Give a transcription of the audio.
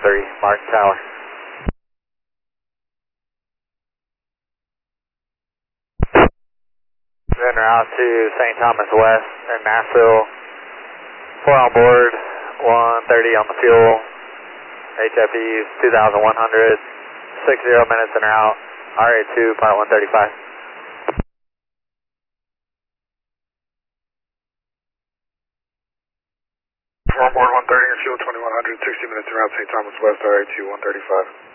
Martin Tower. Then route to St. Thomas West in Nashville. 4 on board, 130 on the fuel. HFE's 2,100, 60 minutes en route. RA2, part 135. On board 130 and fuel 2100, 60 minutes around St. Thomas West, RA2 135.